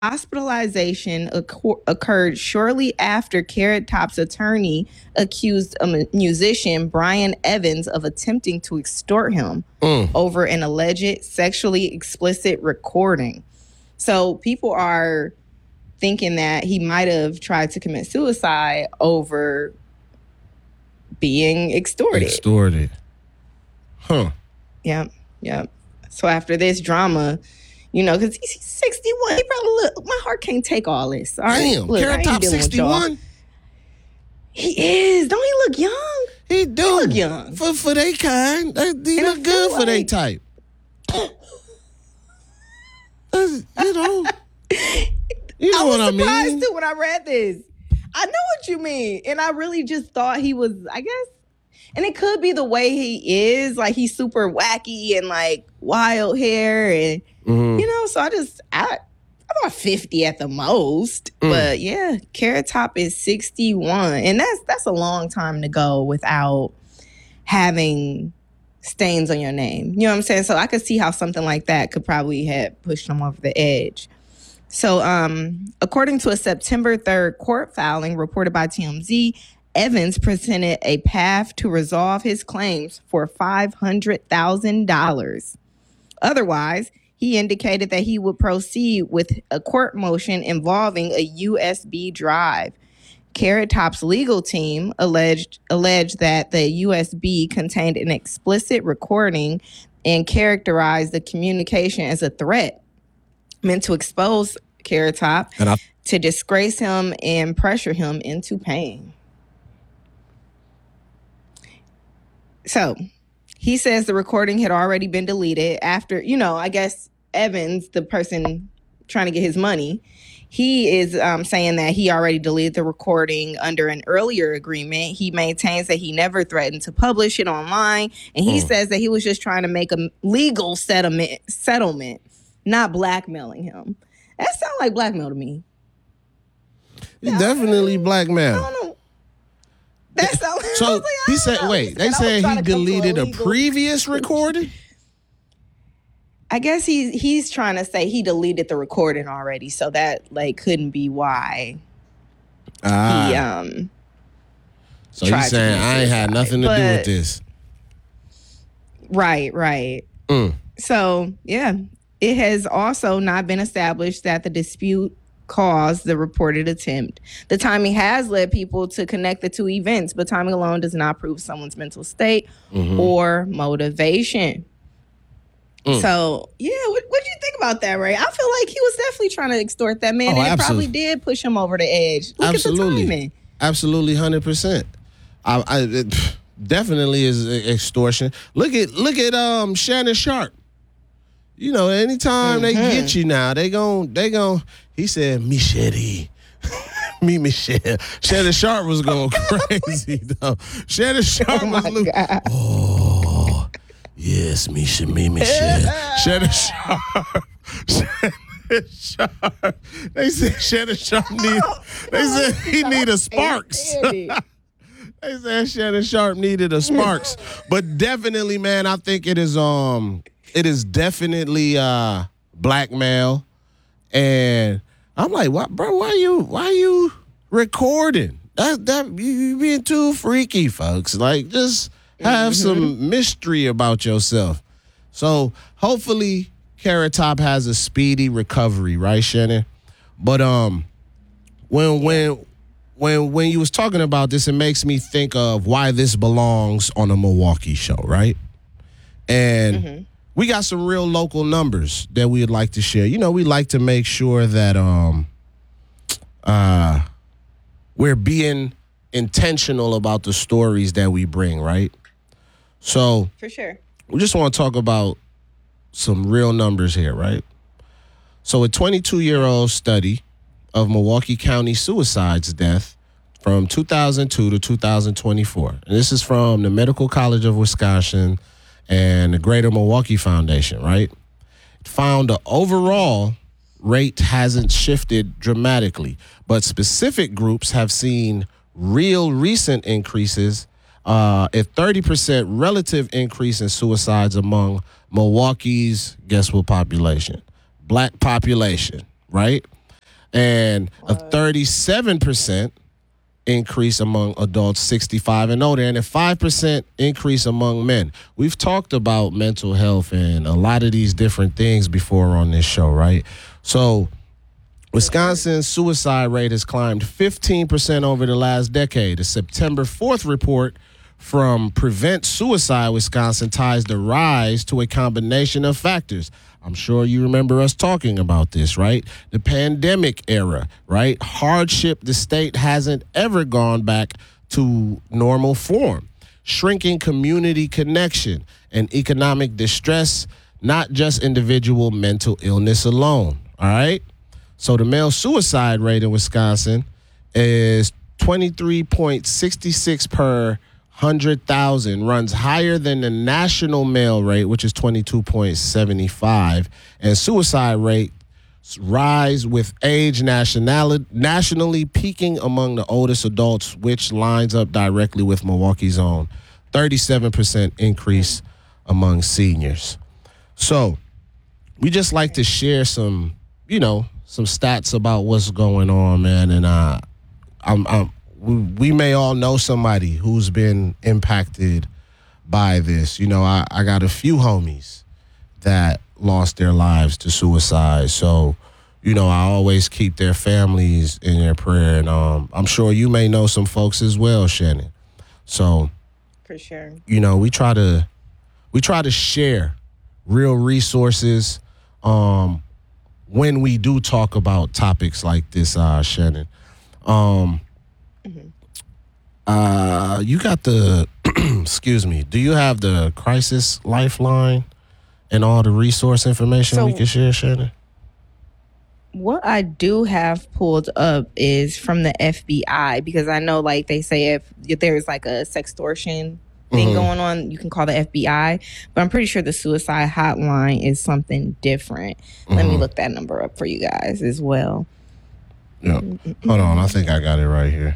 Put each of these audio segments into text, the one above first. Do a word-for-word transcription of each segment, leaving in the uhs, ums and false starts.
hospitalization occur- occurred shortly after Carrot Top's attorney accused a mu- musician, Brian Evans, of attempting to extort him Mm. over an alleged sexually explicit recording. So people are thinking that he might have tried to commit suicide over being extorted. Extorted. Huh. Yep, yep. So after this drama, you know, because he's sixty-one, he probably look. My heart can't take all this. All right, Damn, look, I Carrot ain't Top dealing with y'all. sixty-one? He is. Don't he look young? He do. He look young. For, for they kind. They, they And I look good feel for they like- type. That's- you know. You know I was what I surprised mean? too when I read this. I know what you mean, and I really just thought he was. I guess, and it could be the way he is. Like he's super wacky and like wild hair, and Mhm. you know. So I just I. I thought fifty at the most, Mm. but yeah, Carrot Top is sixty-one, and that's that's a long time to go without having stains on your name. You know what I'm saying? So I could see how something like that could probably have pushed him over the edge. So, um, according to a September third court filing reported by T M Z, Evans presented a path to resolve his claims for five hundred thousand dollars. Otherwise, he indicated that he would proceed with a court motion involving a U S B drive. Carrot Top's legal team alleged alleged that the U S B contained an explicit recording and characterized the communication as a threat meant to expose Carrot Top, And I, to disgrace him and pressure him into pain. So he says the recording had already been deleted after, you know, I guess Evans, the person trying to get his money, he is um, saying that he already deleted the recording under an earlier agreement. He maintains that he never threatened to publish it online. And he Mm. says that he was just trying to make a legal settlement, settlement, not blackmailing him. That sounds like blackmail to me. he definitely I blackmail. don't know. That sounds I So was like, I he don't said, know. wait, He they I was said trying he to come to deleted a legal- previous recording? I guess he's he's trying to say he deleted the recording already, so that like couldn't be why Ah. he um so tried he's to saying, commit I ain't had suicide, nothing to do with but- this. right, right. Mm. So yeah, it has also not been established that the dispute caused the reported attempt. The timing has led people to connect the two events, but timing alone does not prove someone's mental state Mhm. or motivation. Mm. So yeah, what what do you think about that, Ray? I feel like he was definitely trying to extort that man, Oh, and it absolutely. probably did push him over the edge. Look Absolutely. at the timing. Absolutely, hundred percent. I, I it pff, definitely is extortion. Look at look at um Shannon Sharp. You know, anytime they Mhm. get you now, they gon' they gon' He said, Michelle, me Michelle. Shannon Sharp was going crazy though. Shannon Sharp Oh was my looking. God. Oh, yes, Misha, me Michelle. Shannon Sharp. Shannon Sharp. They said Shannon Sharp need. They said he need a Sparks. They said Shannon Sharp needed a Sparks. But definitely, man, I think it is um it is definitely uh blackmail. And I'm like, what, bro, why you why you recording? That that you, you being too freaky, folks. Like, just have Mm-hmm. some mystery about yourself. So hopefully Carrot Top has a speedy recovery, right, Shannon? But um when when when when you was talking about this, it makes me think of why this belongs on a Milwaukee show, right? And Mm-hmm. we got some real local numbers that we'd like to share. You know, we like to make sure that um uh we're being intentional about the stories that we bring, right? So For sure. we just want to talk about some real numbers here, right? So a twenty-two-year-old study of Milwaukee County suicides death from two thousand two to two thousand twenty-four. And this is from the Medical College of Wisconsin and the Greater Milwaukee Foundation, right? It found the overall rate hasn't shifted dramatically, but specific groups have seen real recent increases, uh, a thirty percent relative increase in suicides among Milwaukee's, guess what population? Black population, right? and a thirty-seven percent increase among adults sixty-five and older, and a five percent increase among men. We've talked about mental health and a lot of these different things before on this show, right? So Wisconsin's suicide rate has climbed fifteen percent over the last decade. A September fourth report from Prevent Suicide Wisconsin ties the rise to a combination of factors. I'm sure you remember us talking about this, right? The pandemic era, right? Hardship, the state hasn't ever gone back to normal form. Shrinking community connection and economic distress, not just individual mental illness alone, all right? So the male suicide rate in Wisconsin is twenty-three point six six per one hundred thousand, runs higher than the national male rate, which is twenty-two point seven five, and suicide rates rise with age nationali- nationally, peaking among the oldest adults, which lines up directly with Milwaukee's own thirty-seven percent increase among seniors. So we just like to share some, you know, some stats about what's going on, man, and uh, I'm, I'm We, we may all know somebody who's been impacted by this. You know, I, I got a few homies that lost their lives to suicide. So, you know, I always keep their families in their prayer. And um, I'm sure you may know some folks as well, Shannon. So, for sure, you know, we try to we try to share real resources um, when we do talk about topics like this, uh, Shannon. Um, Mm-hmm. Uh, you got the, excuse me, do you have the crisis lifeline and all the resource information so, we can share, Shannon? What I do have pulled up is from the F B I, because I know, like, they say if, if there's like a sextortion thing mm-hmm. going on, you can call the F B I, but I'm pretty sure the suicide hotline is something different. Mm-hmm. Let me look that number up for you guys as well. Yep. Hold on, I think I got it right here.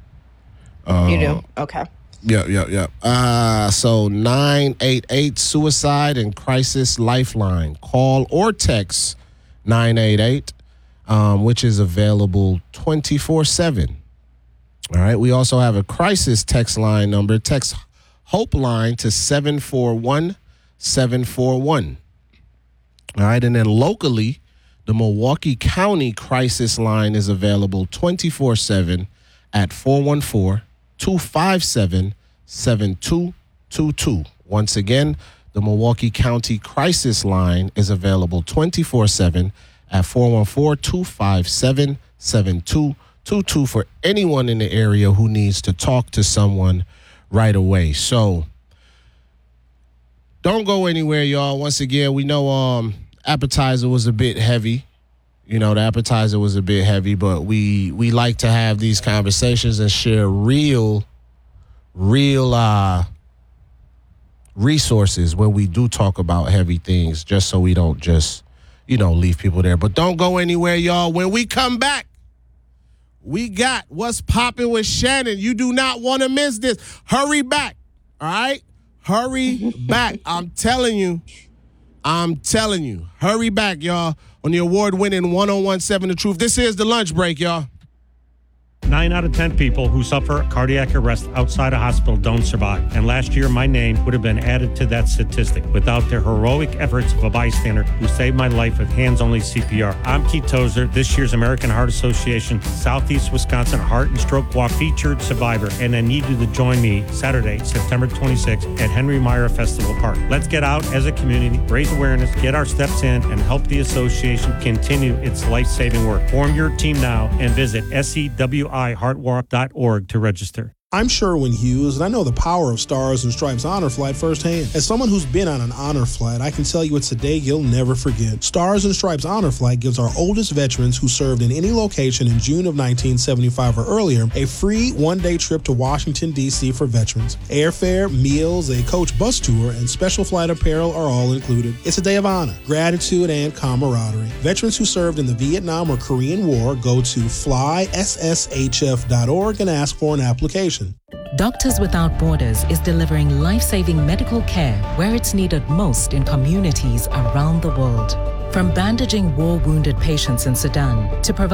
Uh, you do? Okay. Yep, yep, yep. Uh, so nine eight eight Suicide and Crisis Lifeline. Call or text nine eight eight, um, which is available twenty-four seven. All right. We also have a crisis text line number. Text Hope Line to seven four one seven four one. All right. And then locally, the Milwaukee County Crisis Line is available twenty-four seven at four one four, two five seven, seven two two two. Once again, the Milwaukee County Crisis Line is available twenty-four seven at four one four, two five seven, seven two two two for anyone in the area who needs to talk to someone right away. So don't go anywhere, y'all. Once again, we know um appetizer was a bit heavy. You know, the appetizer was a bit heavy, but we we like to have these conversations and share real, real uh, resources when we do talk about heavy things, just so we don't just, you know, leave people there. But don't go anywhere, y'all. When we come back, we got What's Poppin' with Shannon. You do not want to miss this. Hurry back, all right? Hurry back. I'm telling you. I'm telling you. Hurry back, y'all, on the award-winning one oh one seven The Truth. This is The Lunch Break, y'all. Nine out of ten people who suffer cardiac arrest outside a hospital don't survive. And last year, my name would have been added to that statistic without the heroic efforts of a bystander who saved my life with hands-only C P R. I'm Keith Tozer, this year's American Heart Association Southeast Wisconsin Heart and Stroke Walk featured survivor, and I need you to join me Saturday, September twenty-sixth at Henry Meyer Festival Park. Let's get out as a community, raise awareness, get our steps in, and help the association continue its life-saving work. Form your team now and visit S E W I heartwalk dot org to register. I'm Sherwin Hughes, and I know the power of Stars and Stripes Honor Flight firsthand. As someone who's been on an honor flight, I can tell you it's a day you'll never forget. Stars and Stripes Honor Flight gives our oldest veterans who served in any location in June of nineteen seventy-five or earlier a free one-day trip to Washington, D C for veterans. Airfare, meals, a coach bus tour, and special flight apparel are all included. It's a day of honor, gratitude, and camaraderie. Veterans who served in the Vietnam or Korean War go to fly s s h f dot org and ask for an application. Doctors Without Borders is delivering life-saving medical care where it's needed most in communities around the world. From bandaging war-wounded patients in Sudan to providing